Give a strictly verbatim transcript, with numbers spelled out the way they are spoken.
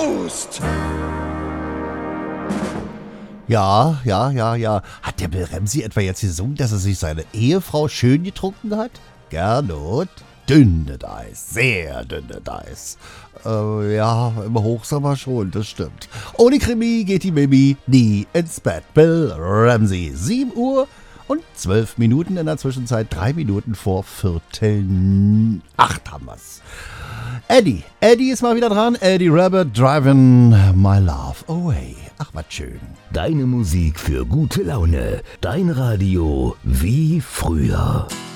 Prost! Ja, ja, ja, ja. Hat der Bill Ramsey etwa jetzt gesungen, dass er sich seine Ehefrau schön getrunken hat? Gernot? Dünnes Eis, sehr dünnes Eis. Äh, ja, im Hochsommer schon, das stimmt. Ohne Krimi geht die Mimi nie ins Bett. Bill Ramsey, sieben Uhr und zwölf Minuten in der Zwischenzeit, drei Minuten vor Viertel acht haben wir's. Eddie, Eddie ist mal wieder dran. Eddie Rabbit, Driving My Love Away. Ach, was schön. Deine Musik für gute Laune. Dein Radio wie früher.